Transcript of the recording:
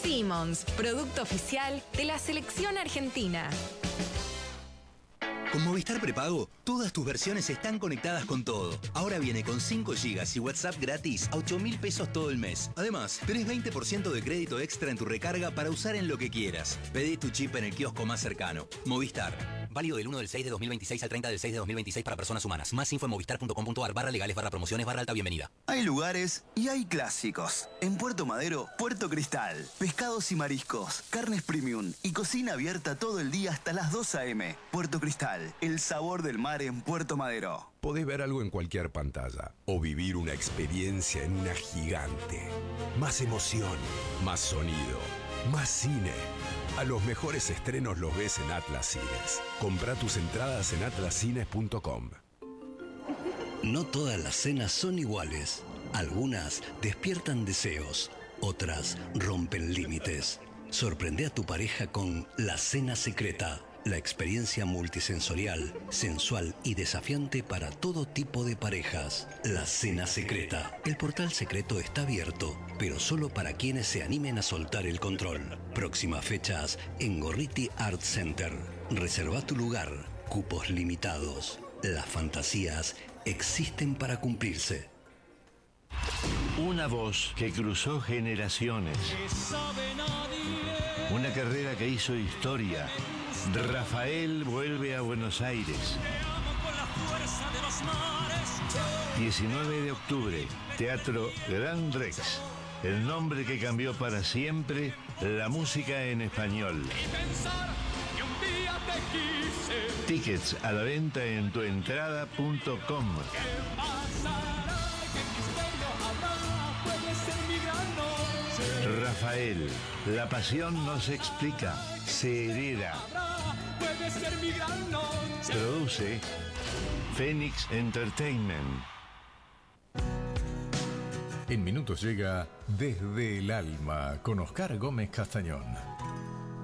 Simmons, producto oficial de la selección argentina. Con Movistar Prepago, todas tus versiones están conectadas con todo. Ahora viene con 5 GB y WhatsApp gratis a 8.000 pesos todo el mes. Además, tenés 20% de crédito extra en tu recarga para usar en lo que quieras. Pedí tu chip en el kiosco más cercano. Movistar. Válido del 1 del 6 de 2026 al 30 del 6 de 2026 para personas humanas. Más info en movistar.com.ar/legales/promociones/alta bienvenida. Hay lugares y hay clásicos. En Puerto Madero, Puerto Cristal. Pescados y mariscos, carnes premium y cocina abierta todo el día hasta las 2 a.m. Puerto Cristal, el sabor del mar en Puerto Madero. Podés ver algo en cualquier pantalla o vivir una experiencia en una gigante. Más emoción, más sonido, más cine. A los mejores estrenos los ves en Atlas Cines. Comprá tus entradas en atlascines.com. No todas las cenas son iguales. Algunas despiertan deseos, otras rompen límites. Sorprende a tu pareja con La Cena Secreta. La experiencia multisensorial, sensual y desafiante para todo tipo de parejas. La Cena Secreta. El portal secreto está abierto, pero solo para quienes se animen a soltar el control. Próximas fechas en Gorriti Art Center. Reserva tu lugar. Cupos limitados. Las fantasías existen para cumplirse. Una voz que cruzó generaciones. Una carrera que hizo historia. Rafael vuelve a Buenos Aires. 19 de octubre, Teatro Gran Rex. El nombre que cambió para siempre la música en español. Tickets a la venta en tuentrada.com. Rafael, la pasión no se explica, se hereda. Produce Phoenix Entertainment. En minutos llega Desde el Alma con Oscar Gómez Castañón.